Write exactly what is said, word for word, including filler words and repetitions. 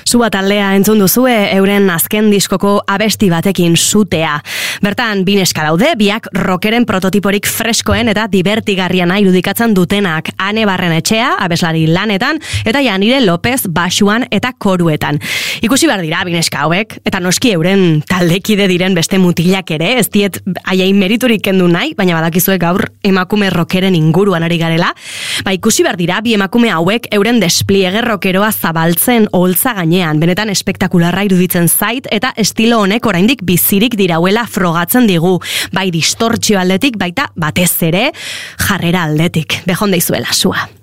Sua taldea entzun duzue euren azken diskoko abesti batekin Sutea. Bertan, bi neska daude, biak rockeren prototiporik freskoen eta divertigarriana irudikatzen dutenak. Ane Barrenetxea, abeslari lanetan, eta Janire Lopez basuan eta koruetan. Ikusi behar dira, bi neska hauek, eta noski euren taldekide diren beste mutilak ere, ez diet aiei meriturik kendu nahi, baina badakizue gaur emakume rockeren inguruan ari garela. Ba, ikusi behar dira, bi emakume hauek euren despliege rockeroa zabaltzen oholtza gainean, benetan espektakularra iruditzen zait, eta estilo honek oraindik bizirik dirauela frogatzen digu, bai distortzio aldetik, baita batez ere jarrera aldetik. Behon deizuela, Sua.